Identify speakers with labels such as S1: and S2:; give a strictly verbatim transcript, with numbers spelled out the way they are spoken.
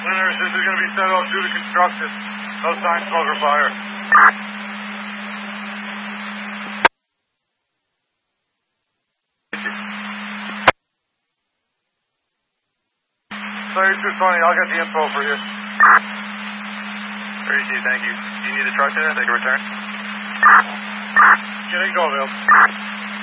S1: Winners, this is going to be set off due to construction. No signs, smoke, or fire. thirty-two twenty, I'll get the info for you.
S2: thirty-two, thank you. Do you need the truck there? They can return?
S1: Get it, go, Bill.